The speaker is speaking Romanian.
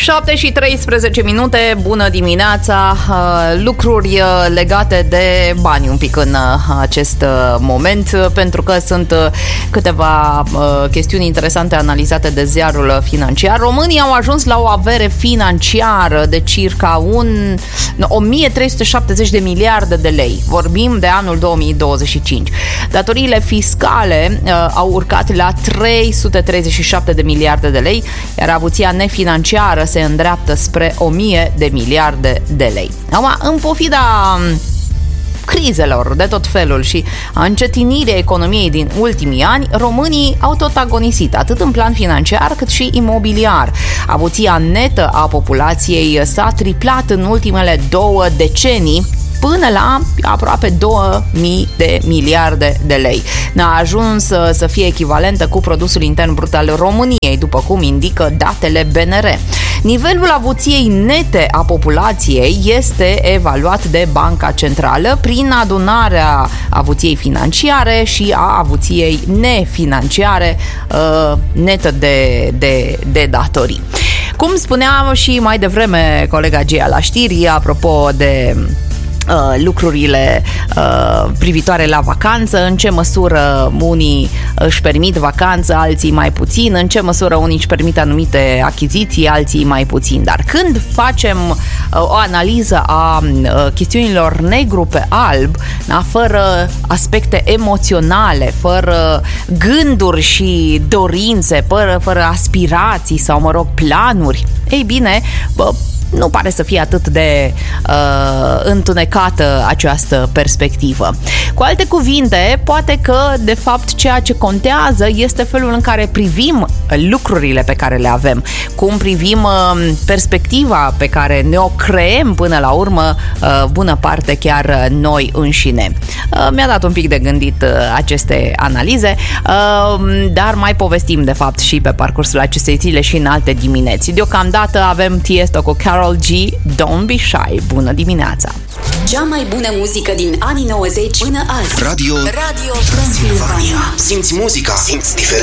7:13, bună dimineața. Lucruri legate de bani un pic în acest moment, pentru că sunt câteva chestiuni interesante analizate de ziarul Financiar. Românii au ajuns la o avere financiară de circa 1370 de miliarde de lei. Vorbim de anul 2025. Datoriile fiscale au urcat la 337 de miliarde de lei, iar avuția nefinanciară se îndreaptă spre 1000 de miliarde de lei. Acum, în pofida crizelor de tot felul și a încetinirii economiei din ultimii ani, românii au tot agonisit, atât în plan financiar cât și imobiliar. Avuția netă a populației s-a triplat în ultimele 2 decenii, până la aproape 2000 de miliarde de lei. N-a ajuns să fie echivalentă cu produsul intern brut al României, după cum indică datele BNR. Nivelul avuției nete a populației este evaluat de Banca Centrală prin adunarea avuției financiare și a avuției nefinanciare netă de datorii. Cum spuneam și mai devreme colega Gia la știri, apropo de lucrurile privitoare la vacanță, în ce măsură unii își permit vacanță, alții mai puțin, în ce măsură unii își permit anumite achiziții, alții mai puțin. Dar când facem o analiză a chestiunilor negru pe alb, fără aspecte emoționale, fără gânduri și dorințe, fără aspirații sau, mă rog, planuri, ei bine, nu pare să fie atât de întunecată această perspectivă. Cu alte cuvinte, poate că, de fapt, ceea ce contează este felul în care privim lucrurile pe care le avem, cum privim perspectiva pe care ne-o creăm până la urmă, bună parte chiar noi înșine. Mi-a dat un pic de gândit aceste analize, dar mai povestim, de fapt, și pe parcursul acestei zile și în alte dimineți. Deocamdată avem Tiesto cu Karol G, Don't Be Shy. Bună dimineața! Cea mai bună muzică din anii 90 până azi. Radio Transilvania. Simți muzica, simți diferența.